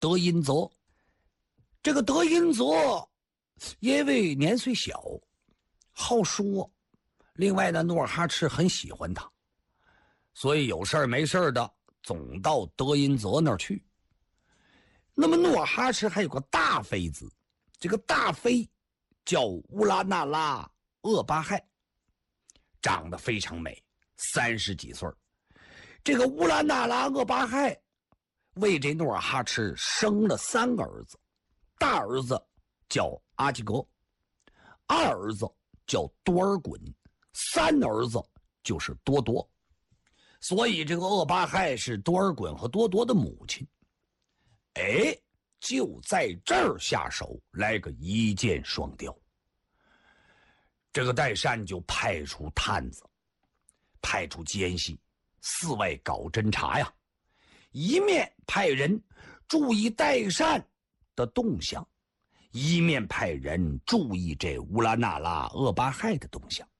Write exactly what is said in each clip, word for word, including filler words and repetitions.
德音泽。这个德音泽因为年岁小，好说，另外呢，努尔哈赤很喜欢他，所以有事儿没事儿的总到德音泽那儿去。那么努尔哈赤还有个大妃子，这个大妃叫乌拉那拉鄂巴亥，长得非常美，三十几岁。这个乌拉那拉鄂巴亥为这努尔哈赤生了三个儿子，大儿子叫阿济格，二儿子叫多尔衮，三儿子就是多铎。所以这个鄂巴亥是多尔衮和多铎的母亲。哎，就在这儿下手来个一箭双雕。这个代善就派出探子，派出奸细，四外搞侦查呀，一面派人注意代善的动向，一面派人注意这乌拉那拉鄂巴亥的动向。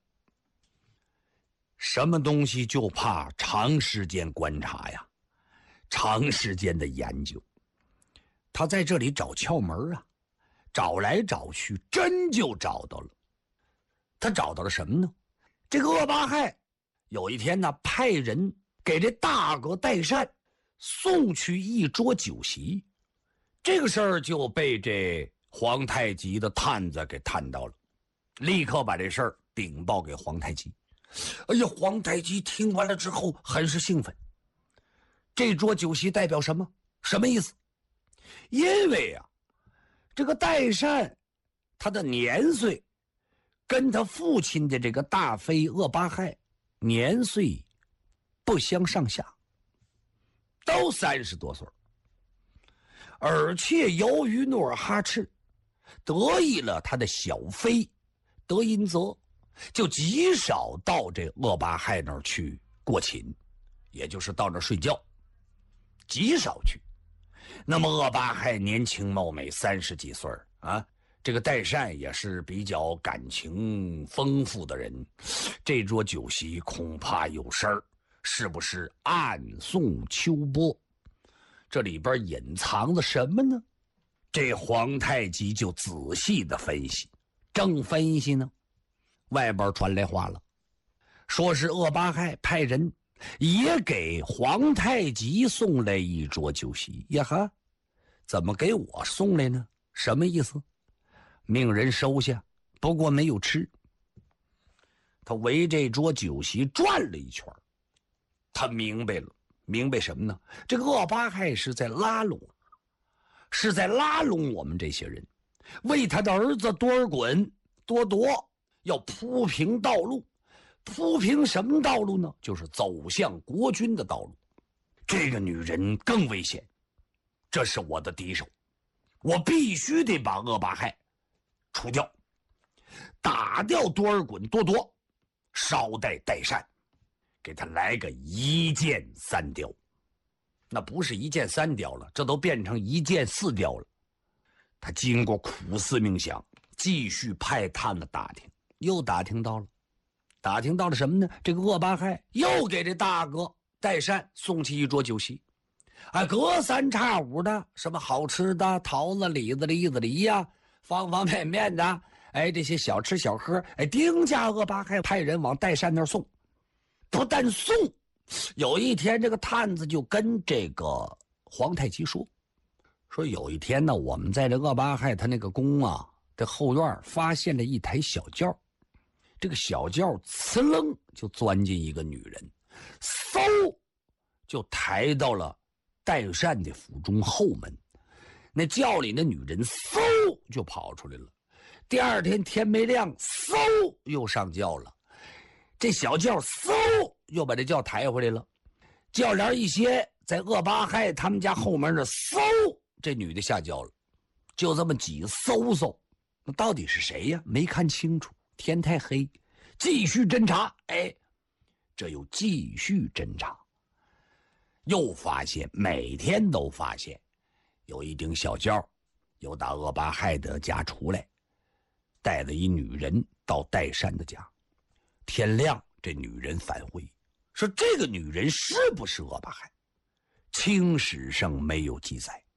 什么东西就怕长时间观察呀，长时间的研究。他在这里找窍门啊，找来找去，真就找到了。他找到了什么呢？这个鄂巴亥有一天呢，派人给这大哥代善送去一桌酒席。这个事儿就被这皇太极的探子给探到了，立刻把这事儿禀报给皇太极。哎呀，皇太极听完了之后很是兴奋。这桌酒席代表什么？什么意思？因为啊，这个代善他的年岁跟他父亲的这个大妃鄂巴亥年岁不相上下，都三十多岁。而且由于努尔哈赤得意了他的小妃德音泽，就极少到这鄂巴亥那儿去过寝，也就是到那儿睡觉，极少去。那么鄂巴亥年轻貌美，三十几岁啊，这个代善也是比较感情丰富的人，这桌酒席恐怕有事儿，是不是暗送秋波？这里边隐藏着什么呢？这皇太极就仔细的分析，正分析呢，外边传来话了，说是鄂巴亥派人也给皇太极送来一桌酒席。呀哈，怎么给我送来呢？什么意思？命人收下，不过没有吃。他围这桌酒席转了一圈，他明白了，明白什么呢？这个鄂巴亥是在拉拢，是在拉拢我们这些人，为他的儿子多尔衮、多铎要铺平道路。铺平什么道路呢？就是走向国军的道路。这个女人更危险，这是我的敌手，我必须得把鄂巴亥除掉，打掉多尔衮、多铎，捎带代善，给他来个一箭三雕。那不是一箭三雕了，这都变成一箭四雕了。他经过苦思冥想，继续派探子打听，又打听到了打听到了什么呢？这个鄂巴亥又给这大哥代善送去一桌酒席，哎，隔三差五的，什么好吃的，桃子、李子、栗子、梨呀，方方面面的，哎，这些小吃小喝，哎，丁家鄂巴亥派人往代善那儿送。不但送，有一天这个探子就跟这个皇太极说，说有一天呢，我们在这鄂巴亥他那个宫啊的后院发现了一台小轿。这个小轿呲楞就钻进一个女人，嗖就抬到了代善的府中后门。那轿里的女人嗖就跑出来了。第二天天没亮，嗖又上轿了。这小轿嗖又把这轿抬回来了。轿帘一掀，在鄂巴亥他们家后门这嗖，这女的下轿了。就这么几嗖嗖，那到底是谁呀？没看清楚。天太黑，继续侦查。哎，这又继续侦查，又发现每天都发现有一顶小轿由打鄂巴亥的家出来，带着一女人到代善的家。天亮，这女人返回，说这个女人是不是鄂巴亥？清史上没有记载。